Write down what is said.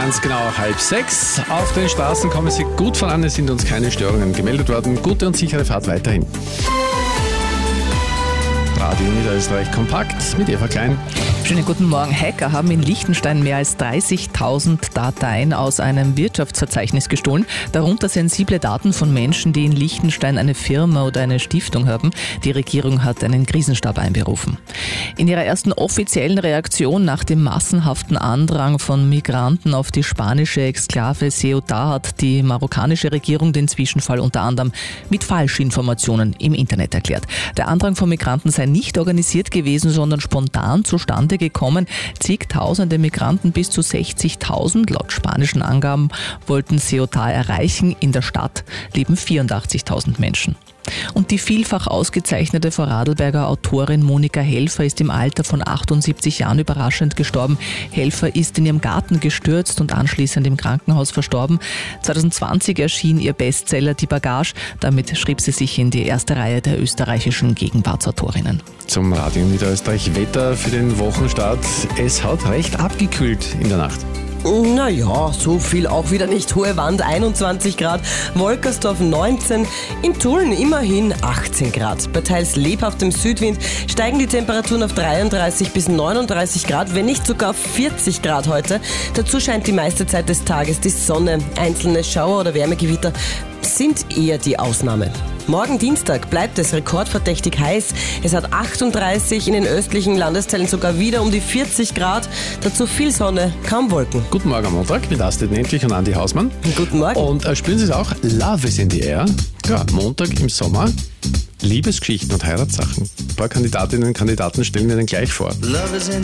ganz genau 5:30. Auf den Straßen kommen Sie gut voran, es sind uns keine Störungen gemeldet worden. Gute und sichere Fahrt weiterhin. Radio Niederösterreich kompakt mit Eva Klein. Schönen guten Morgen. Hacker haben in Liechtenstein mehr als 30.000 Dateien aus einem Wirtschaftsverzeichnis gestohlen, darunter sensible Daten von Menschen, die in Liechtenstein eine Firma oder eine Stiftung haben. Die Regierung hat einen Krisenstab einberufen. In ihrer ersten offiziellen Reaktion nach dem massenhaften Andrang von Migranten auf die spanische Exklave Ceuta hat die marokkanische Regierung den Zwischenfall unter anderem mit Falschinformationen im Internet erklärt. Der Andrang von Migranten sei nicht organisiert gewesen, sondern spontan zustande gekommen. Zigtausende Migranten, bis zu 60.000 laut spanischen Angaben, wollten Ceuta erreichen. In der Stadt leben 84.000 Menschen. Und die vielfach ausgezeichnete Vorarlberger Autorin Monika Helfer ist im Alter von 78 Jahren überraschend gestorben. Helfer ist in ihrem Garten gestürzt und anschließend im Krankenhaus verstorben. 2020 erschien ihr Bestseller Die Bagage. Damit schrieb sie sich in die erste Reihe der österreichischen Gegenwartsautorinnen. Zum Radio Niederösterreich Wetter für den Wochenstart. Es hat recht abgekühlt in der Nacht. Naja, so viel auch wieder nicht. Hohe Wand 21 Grad, Wolkersdorf 19, in Tulln immerhin 18 Grad. Bei teils lebhaftem Südwind steigen die Temperaturen auf 33 bis 39 Grad, wenn nicht sogar 40 Grad heute. Dazu scheint die meiste Zeit des Tages die Sonne. Einzelne Schauer oder Wärmegewitter sind eher die Ausnahme. Morgen Dienstag bleibt es rekordverdächtig heiß. Es hat 38, in den östlichen Landesteilen sogar wieder um die 40 Grad. Dazu viel Sonne, kaum Wolken. Guten Morgen am Montag mit Astrid Nentlich und Andi Hausmann. Guten Morgen. Und spüren Sie es auch? Love is in the air. Ja, Montag im Sommer. Liebesgeschichten und Heiratssachen. Ein paar Kandidatinnen und Kandidaten stellen wir dann gleich vor.